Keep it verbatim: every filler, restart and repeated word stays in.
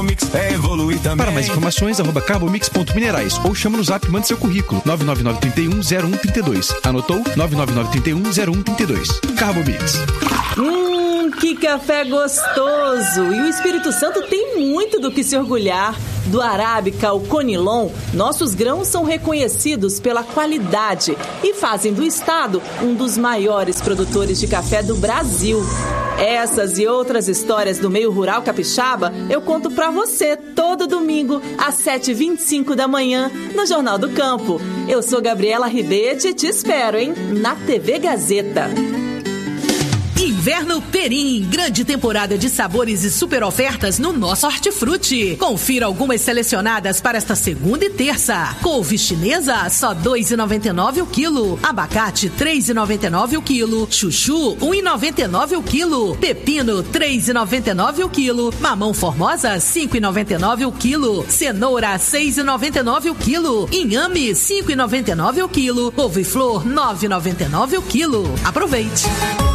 É evoluir também. Para mais informações, arroba carbomix ponto minerais ou chama no zap, mande seu currículo nove nove nove, três um, zero um, três dois. Anotou? nove nove nove, três um, zero um, três dois. Carbomix. Hum, que café gostoso! E o Espírito Santo tem muito do que se orgulhar. Do Arábica ao Conilon, nossos grãos são reconhecidos pela qualidade e fazem do estado um dos maiores produtores de café do Brasil. Essas e outras histórias do meio rural capixaba eu conto pra você todo domingo às sete e vinte e cinco da manhã no Jornal do Campo. Eu sou Gabriela Ribete e te espero, hein? Na T V Gazeta. Inverno Perim, grande temporada de sabores e super ofertas no nosso Hortifruti. Confira algumas selecionadas para esta segunda e terça. Couve chinesa, só dois reais e noventa e nove centavos o quilo. Abacate, três reais e noventa e nove centavos o quilo. Chuchu, um real e noventa e nove centavos o quilo. Pepino, três reais e noventa e nove centavos o quilo. Mamão formosa, cinco reais e noventa e nove centavos o quilo. Cenoura, seis reais e noventa e nove centavos o quilo. Inhame, cinco reais e noventa e nove centavos o quilo. Couve-flor, nove reais e noventa e nove centavos o quilo. Aproveite!